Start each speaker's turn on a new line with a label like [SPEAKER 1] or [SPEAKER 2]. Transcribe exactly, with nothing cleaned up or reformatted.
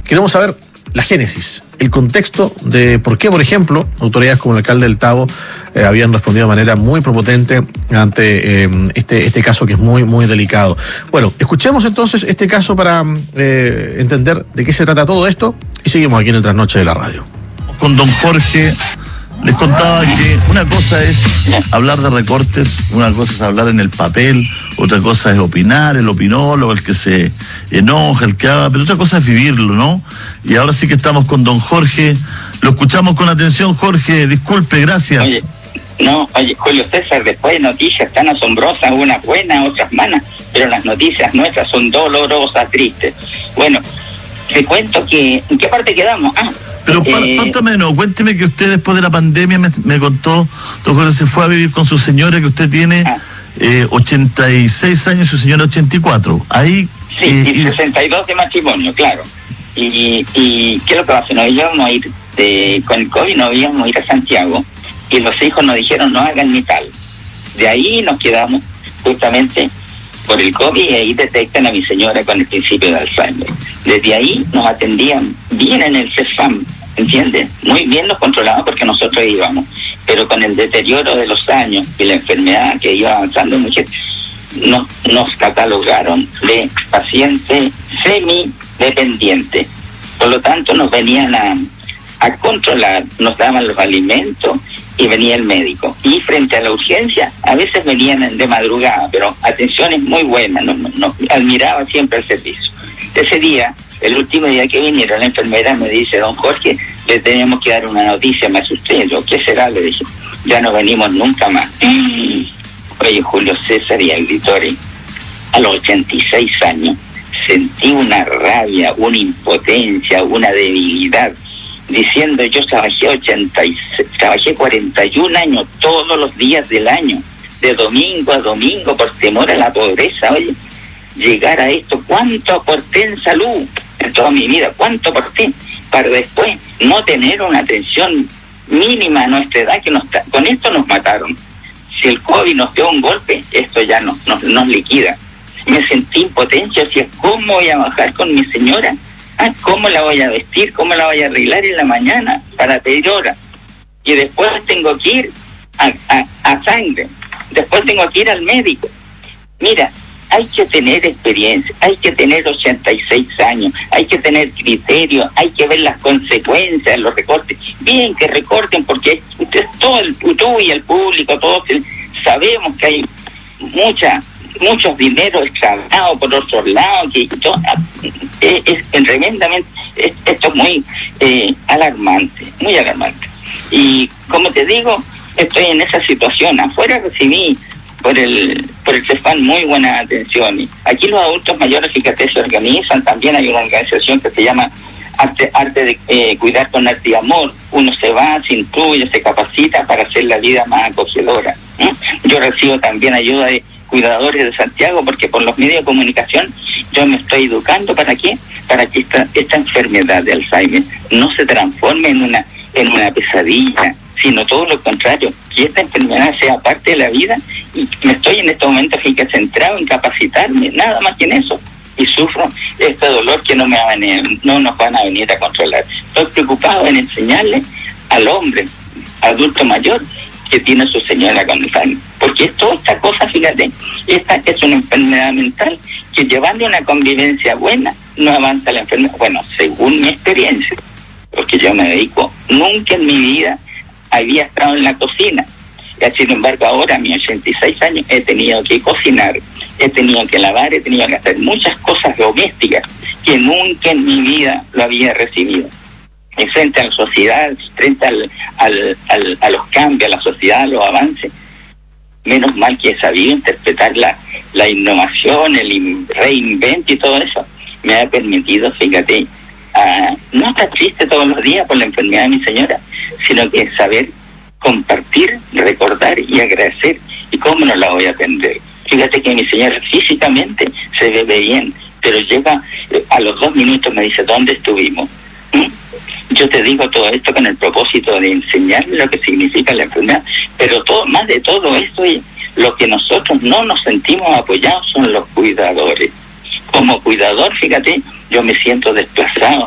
[SPEAKER 1] queremos saber la génesis, el contexto de por qué, por ejemplo, autoridades como el alcalde del Tabo eh, habían respondido de manera muy prepotente ante eh, este, este caso que es muy, muy delicado. Bueno, escuchemos entonces este caso para eh, entender de qué se trata todo esto y seguimos aquí en el Trasnoche de la Radio.
[SPEAKER 2] Con don Jorge les contaba que una cosa es hablar de recortes, una cosa es hablar en el papel, otra cosa es opinar, el opinólogo, el que se enoja, el que habla, pero otra cosa es vivirlo, ¿no? Y ahora sí que estamos con don Jorge, lo escuchamos con atención. Jorge, disculpe, gracias.
[SPEAKER 3] Oye, no, oye, Julio César, después de noticias tan asombrosas, unas buenas, otras malas, pero las noticias nuestras son dolorosas, tristes. Bueno, te cuento que, ¿en qué parte quedamos? Ah,
[SPEAKER 2] Pero eh, cuéntame, no, cuénteme que usted después de la pandemia me, me contó, don Jorge, se fue a vivir con su señora, que usted tiene ah. eh, ochenta y seis años y su señora ochenta y cuatro. Ahí,
[SPEAKER 3] sí, eh, y sesenta y dos de matrimonio, claro. Y, y ¿qué es lo que pasa? Nos íbamos a ir, de, con el COVID nos íbamos a ir a Santiago y los hijos nos dijeron no hagan ni tal. De ahí nos quedamos justamente por el COVID y ahí detectan a mi señora con el principio de Alzheimer. Desde ahí nos atendían bien en el CESFAM, ¿entiendes? Muy bien nos controlaban porque nosotros íbamos, pero con el deterioro de los años y la enfermedad que iba avanzando mucho, nos, nos catalogaron de paciente semidependiente. Por lo tanto nos venían a, a controlar, nos daban los alimentos y venía el médico. Y frente a la urgencia, a veces venían de madrugada, pero atenciones muy buenas, nos, nos admiraba siempre el servicio. Ese día, el último día que vinieron, la enfermera me dice, don Jorge, le tenemos que dar una noticia, me asusté. Yo, ¿qué será? Le dije, ya no venimos nunca más. Oye, Julio César y Agritori, a los ochenta y seis años, sentí una rabia, una impotencia, una debilidad, diciendo yo trabajé ochenta y seis, trabajé cuarenta y un años todos los días del año, de domingo a domingo por temor a la pobreza. Oye, llegar a esto, ¿cuánto aporté en salud en toda mi vida? ¿Cuánto aporté para después no tener una atención mínima a nuestra edad? Que nos, con esto nos mataron. Si el COVID nos dio un golpe, esto ya nos, nos, nos liquida. Me sentí impotencia, o sea, ¿cómo voy a bajar con mi señora? Ah, ¿cómo la voy a vestir? ¿Cómo la voy a arreglar en la mañana para pedir hora? Y después tengo que ir a, a, a sangre. Después tengo que ir al médico. Mira, hay que tener experiencia, hay que tener ochenta y seis años, hay que tener criterio, hay que ver las consecuencias de los recortes. Bien que recorten, porque usted, todo el tú y el público, todos sabemos que hay mucha... muchos dineros extraviados por otros lados, que todo, es, es tremendamente, es, esto es muy eh, alarmante, muy alarmante. Y como te digo, estoy en esa situación. Afuera recibí por el por el CESFAM muy buena atención. Aquí los adultos mayores, fíjate, se organizan. También hay una organización que se llama Arte, arte de eh, Cuidar con Arte y Amor. Uno se va, se instruye, se capacita para hacer la vida más acogedora. ¿eh? Yo recibo también ayuda de cuidadores de Santiago, porque por los medios de comunicación yo me estoy educando. ¿Para qué? Para que esta, esta enfermedad de Alzheimer no se transforme en una en una pesadilla, sino todo lo contrario, que esta enfermedad sea parte de la vida. Y me estoy en estos momentos centrado en capacitarme, nada más que en eso, y sufro este dolor que no me va a venir, no nos van a venir a controlar. Estoy preocupado en enseñarle al hombre adulto mayor que tiene su señora con Alzheimer, porque toda esta cosa, fíjate, esta es una enfermedad mental que llevando una convivencia buena no avanza la enfermedad. Bueno, según mi experiencia, porque yo me dedico, nunca en mi vida había estado en la cocina. Y sin embargo ahora a mis ochenta y seis años he tenido que cocinar, he tenido que lavar, he tenido que hacer muchas cosas domésticas que nunca en mi vida lo había recibido. Y frente a la sociedad, frente al, al, al, a los cambios, a la sociedad, a los avances, menos mal que he sabido interpretar la, la innovación, el reinvento y todo eso, me ha permitido, fíjate, uh, no estar triste todos los días por la enfermedad de mi señora, sino que saber compartir, recordar y agradecer. ¿Y cómo no la voy a atender? Fíjate que mi señora físicamente se ve bien, pero llega a los dos minutos me dice, ¿dónde estuvimos? ¿Mm? Yo te digo todo esto con el propósito de enseñarle lo que significa la enfermedad, pero todo, más de todo esto, lo que nosotros no nos sentimos apoyados son los cuidadores. Como cuidador, fíjate, yo me siento desplazado,